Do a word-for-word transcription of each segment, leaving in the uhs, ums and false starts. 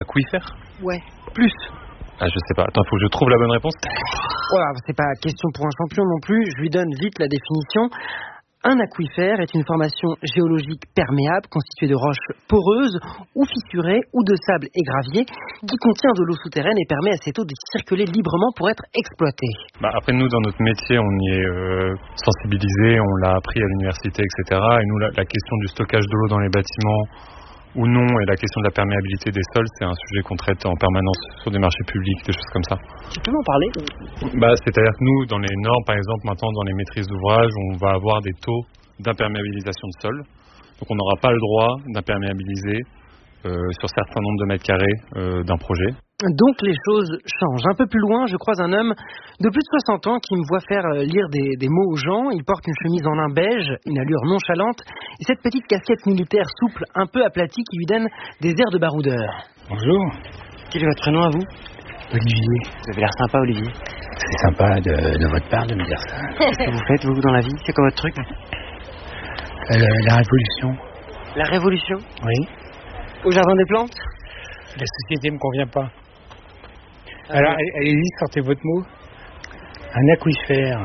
aquifère? Ouais, plus. Ah, je sais pas. Attends, faut que je trouve la bonne réponse. Voilà, c'est pas question pour un champion non plus. Je lui donne vite la définition. Un aquifère est une formation géologique perméable constituée de roches poreuses ou fissurées ou de sable et gravier qui contient de l'eau souterraine et permet à cette eau de circuler librement pour être exploitée. Bah après, nous, dans notre métier, on y est euh, sensibilisé, on l'a appris à l'université, et cetera. Et nous, la, la question du stockage de l'eau dans les bâtiments ou non, et la question de la perméabilité des sols, c'est un sujet qu'on traite en permanence sur des marchés publics, des choses comme ça. Tu peux m'en parler? Bah, c'est-à-dire que nous, dans les normes, par exemple, maintenant, dans les maîtrises d'ouvrage, on va avoir des taux d'imperméabilisation de sol. Donc on n'aura pas le droit d'imperméabiliser euh, sur certains nombres de mètres carrés euh, d'un projet. Donc les choses changent. Un peu plus loin, je croise un homme de plus de soixante ans qui me voit faire lire des, des mots aux gens. Il porte une chemise en lin beige, une allure nonchalante et cette petite casquette militaire souple, un peu aplatie, qui lui donne des airs de baroudeur. Bonjour. Quel est votre prénom à vous? Olivier. Vous avez l'air sympa, Olivier. C'est sympa de, de votre part de me dire ça. Qu'est-ce que vous faites, vous, dans la vie? C'est quoi votre truc? euh, La révolution. La révolution? Oui. Au jardin des plantes? La société me convient pas. Alors, allez-y, sortez votre mot. Un aquifère,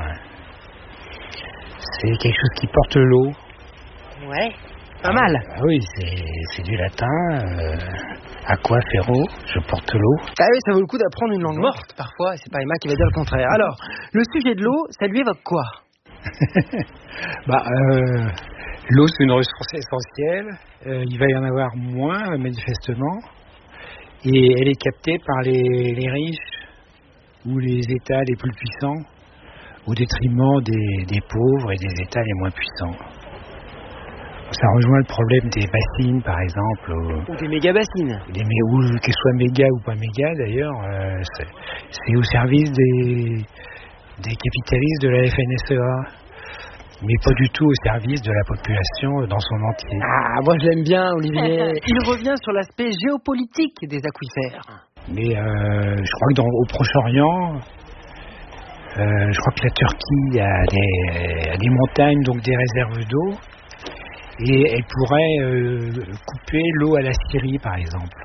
c'est quelque chose qui porte l'eau. Ouais, pas mal. Ah oui, c'est, c'est du latin. Euh, aquafero, je porte l'eau. Ah oui, ça vaut le coup d'apprendre une langue morte, parfois, et c'est pas Emma qui va dire le contraire. Alors, le sujet de l'eau, ça lui évoque quoi? bah, euh, l'eau, c'est une ressource essentielle. Euh, il va y en avoir moins, manifestement. Et elle est captée par les, les riches ou les États les plus puissants au détriment des, des pauvres et des États les moins puissants. Ça rejoint le problème des bassines, par exemple. Ou, ou des méga-bassines. Des, ou qu'elles soient méga ou pas méga, d'ailleurs. Euh, c'est, c'est au service des, des capitalistes de la F N S E A. Mais pas du tout au service de la population dans son entier. Ah, moi je l'aime bien, Olivier. Il revient sur l'aspect géopolitique des aquifères. Mais euh, je crois que dans, au Proche-Orient, euh, je crois que la Turquie a des, a des montagnes, donc des réserves d'eau, et elle pourrait euh, couper l'eau à la Syrie, par exemple.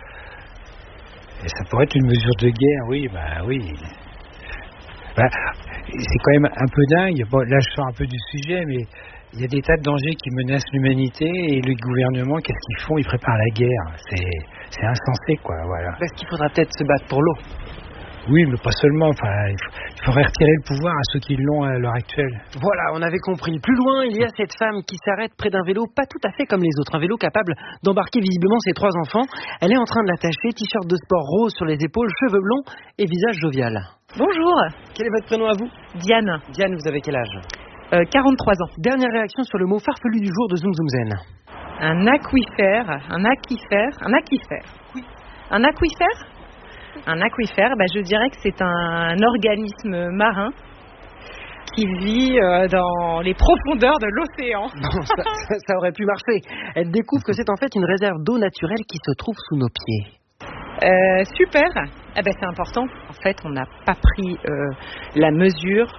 Et ça pourrait être une mesure de guerre, oui, bah oui. Bah, c'est quand même un peu dingue. Bon, là, je sors un peu du sujet, mais il y a des tas de dangers qui menacent l'humanité et le gouvernement, qu'est-ce qu'ils font? Ils préparent la guerre. C'est, c'est insensé, quoi. Voilà. Parce qu'il faudra peut-être se battre pour l'eau. Oui, mais pas seulement. Enfin, il, faut, il faudrait retirer le pouvoir à ceux qui l'ont à l'heure actuelle. Voilà, on avait compris. Plus loin, il y a cette femme qui s'arrête près d'un vélo, pas tout à fait comme les autres. Un vélo capable d'embarquer visiblement ses trois enfants. Elle est en train de l'attacher, t-shirt de sport rose sur les épaules, cheveux blonds et visage jovial. Bonjour. Quel est votre prénom à vous? Diane. Diane, vous avez quel âge? euh, quarante-trois ans. Dernière réaction sur le mot farfelu du jour de Zoom Zoom Zen. Un aquifère, un aquifère, un aquifère. Oui. Un aquifère Un aquifère, bah, je dirais que c'est un, un organisme marin qui vit euh, dans les profondeurs de l'océan. Bon, ça, ça, ça aurait pu marcher. Elle découvre que c'est en fait une réserve d'eau naturelle qui se trouve sous nos pieds. Euh, super. Eh ben, c'est important. En fait, on n'a pas pris euh, la mesure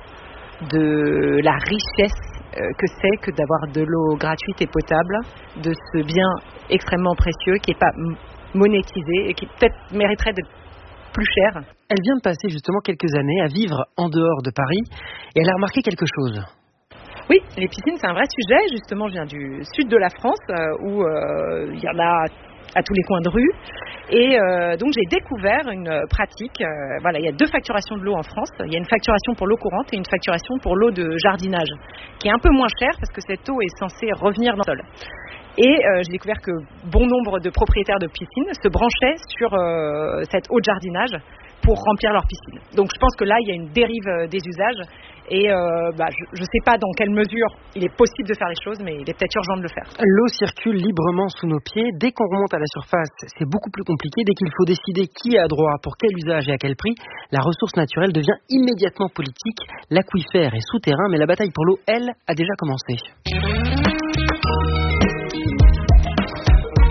de la richesse euh, que c'est que d'avoir de l'eau gratuite et potable, de ce bien extrêmement précieux qui n'est pas m- monétisé et qui peut-être mériterait d'être plus cher. Elle vient de passer justement quelques années à vivre en dehors de Paris et elle a remarqué quelque chose. Oui, les piscines, c'est un vrai sujet. Justement, je viens du sud de la France euh, où euh, il y en a à tous les coins de rue. Et euh, donc, j'ai découvert une pratique. Euh, voilà, il y a deux facturations de l'eau en France. Il y a une facturation pour l'eau courante et une facturation pour l'eau de jardinage, qui est un peu moins chère parce que cette eau est censée revenir dans le sol. Et euh, j'ai découvert que bon nombre de propriétaires de piscines se branchaient sur euh, cette eau de jardinage pour remplir leurs piscines. Donc je pense que là, il y a une dérive euh, des usages et euh, bah, je ne sais pas dans quelle mesure il est possible de faire les choses, mais il est peut-être urgent de le faire. L'eau circule librement sous nos pieds. Dès qu'on remonte à la surface, c'est beaucoup plus compliqué. Dès qu'il faut décider qui a droit, pour quel usage et à quel prix, la ressource naturelle devient immédiatement politique. L'aquifère est souterrain, mais la bataille pour l'eau, elle, a déjà commencé. Merci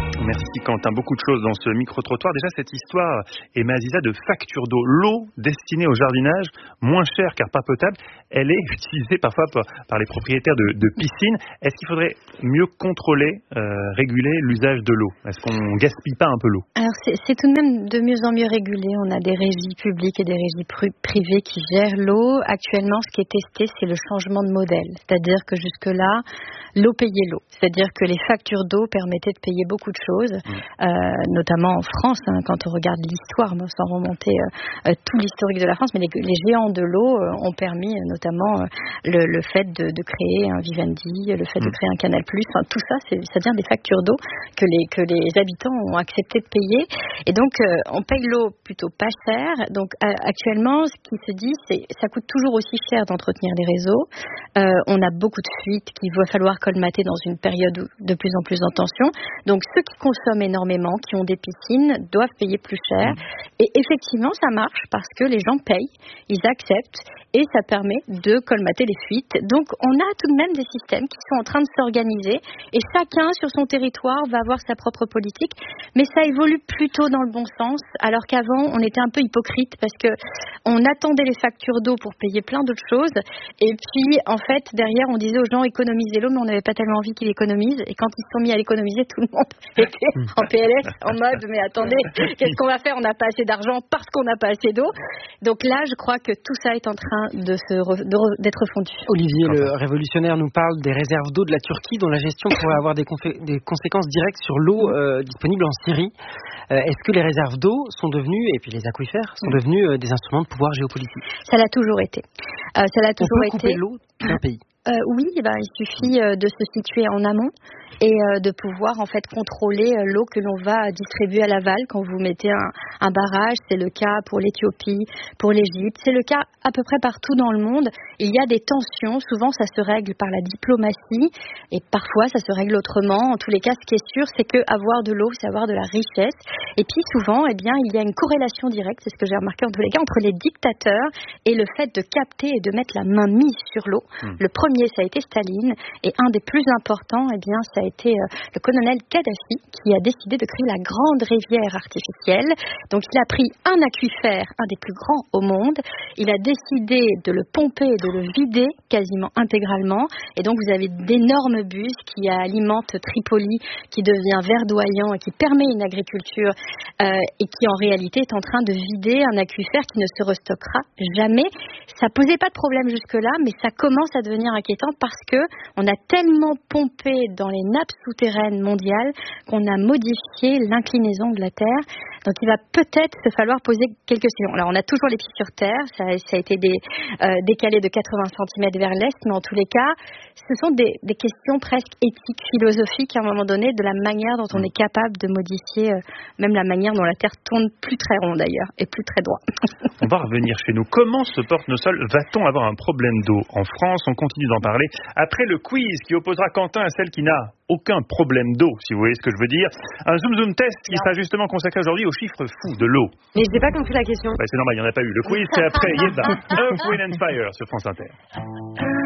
ici, Quentin, beaucoup de choses dans ce micro-trottoir. Déjà, cette histoire, Emma Aziza, de facture d'eau. L'eau destinée au jardinage, moins chère car pas potable, elle est utilisée parfois par, par les propriétaires de, de piscines. Est-ce qu'il faudrait mieux contrôler, euh, réguler l'usage de l'eau? Est-ce qu'on gaspille pas un peu l'eau? Alors, c'est, c'est tout de même de mieux en mieux régulé. On a des régies publiques et des régies pr- privées qui gèrent l'eau. Actuellement, ce qui est testé, c'est le changement de modèle. C'est-à-dire que jusque-là, l'eau payait l'eau. C'est-à-dire que les factures d'eau permettaient de payer beaucoup de choses, mmh. euh, notamment en France, hein, quand on regarde l'histoire, sans remonter euh, tout l'historique de la France, mais les, les géants de l'eau euh, ont permis euh, notamment euh, le, le fait de, de créer un Vivendi, le fait mmh. de créer un Canal plus, enfin, tout ça, c'est, c'est-à-dire des factures d'eau que les, que les habitants ont accepté de payer. Et donc, euh, on paye l'eau plutôt pas cher. Donc, euh, actuellement, ce qui se dit, c'est ça coûte toujours aussi cher d'entretenir les réseaux. Euh, on a beaucoup de fuites qu'il va falloir colmater dans une période de plus en plus en tension. Donc, ceux qui consomment énormément, qui ont des piscines, doivent payer plus cher. Mmh. Et effectivement, ça marche parce que les gens payent, ils acceptent et ça permet de colmater les fuites. Donc, on a tout de même des systèmes qui sont en train de s'organiser et chacun sur son territoire va avoir sa propre politique. Mais ça évolue plutôt dans le bon sens, alors qu'avant, on était un peu hypocrite parce que on attendait les factures d'eau pour payer plein d'autres choses. Et puis, en fait, derrière, on disait aux gens économisez l'eau, mais on n'avait pas tellement envie qu'ils l'économisent. Et quand ils se sont mis à l'économiser, tout le monde était en P L S, en mode mais attendez, qu'est-ce qu'on va faire? On n'a pas assez d'argent parce qu'on n'a pas assez d'eau. Donc là, je crois que tout ça est en train de se re, de re, d'être fondu. Olivier, le révolutionnaire, nous parle des réserves d'eau de la Turquie dont la gestion pourrait avoir des, confé- des conséquences directes sur l'eau euh, disponible en Syrie. Euh, est-ce que les réserves d'eau sont devenues, et puis les aquifères, sont devenus euh, des instruments de pouvoir géopolitique? Ça l'a toujours été. Euh, ça l'a toujours On peut été. couper l'eau d'un pays. Euh, oui, bah, il suffit euh, de se situer en amont et euh, de pouvoir en fait contrôler euh, l'eau que l'on va distribuer à l'aval quand vous mettez un, un barrage. C'est le cas pour l'Éthiopie, pour l'Égypte, c'est le cas à peu près partout dans le monde. Il y a des tensions, souvent ça se règle par la diplomatie et parfois ça se règle autrement. En tous les cas, ce qui est sûr, c'est que avoir de l'eau, c'est avoir de la richesse. Et puis souvent, eh bien, il y a une corrélation directe, c'est ce que j'ai remarqué en tous les cas, entre les dictateurs et le fait de capter et de mettre la main mise sur l'eau. Mmh. Le premier, ça a été Staline, et un des plus importants, eh bien, ça a été euh, le colonel Kadhafi, qui a décidé de créer la grande rivière artificielle. Donc, il a pris un aquifère, un des plus grands au monde, il a décidé de le pomper et de le vider quasiment intégralement, et donc vous avez d'énormes bus qui alimentent Tripoli, qui devient verdoyant et qui permet une agriculture, euh, et qui en réalité est en train de vider un aquifère qui ne se restockera jamais. Ça posait pas de problème jusque-là, mais ça commence à devenir inquiétant parce que on a tellement pompé dans les nappes souterraines mondiales qu'on a modifié l'inclinaison de la Terre. Donc il va peut-être se falloir poser quelques questions. Alors on a toujours les pieds sur terre, ça, ça a été des, euh, décalé de quatre-vingts centimètres vers l'est, mais en tous les cas, ce sont des, des questions presque éthiques, philosophiques à un moment donné, de la manière dont on est capable de modifier euh, même la manière dont la Terre tourne plus très rond d'ailleurs, et plus très droit. On va revenir chez nous. Comment se portent nos sols? Va-t-on avoir un problème d'eau en France? On continue d'en parler après le quiz qui opposera Quentin à celle qui n'a aucun problème d'eau, si vous voyez ce que je veux dire. Un zoom zoom test qui sera justement consacré aujourd'hui aux chiffres fous de l'eau. Mais je n'ai pas compris la question. Bah, c'est normal, il n'y en a pas eu. Le quiz, c'est après Yeba, Earth, Wind and Fire sur France Inter.